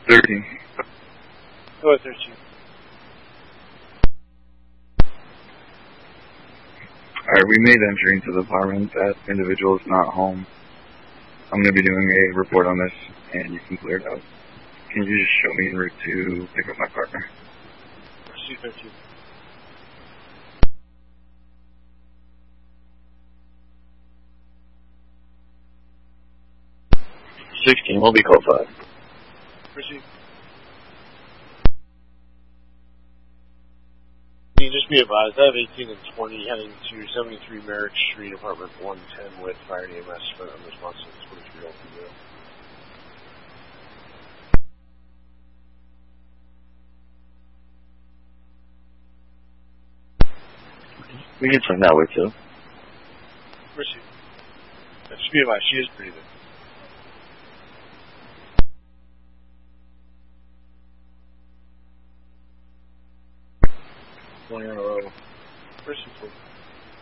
13. Go ahead, 13. Alright, we made entry into the apartment. That individual is not home. I'm going to be doing a report on this, and you can clear it out. Can you just show me en route to pick up my partner? Proceed, 13. We'll be call 5. Proceed. Just be advised, I have 18 and 20 heading to 73 Merrick Street, apartment 110 with fire and EMS for response to 23 Old View. We can swing that way too. Proceed. Just be advised, she is breathing. One in a row. Proceed.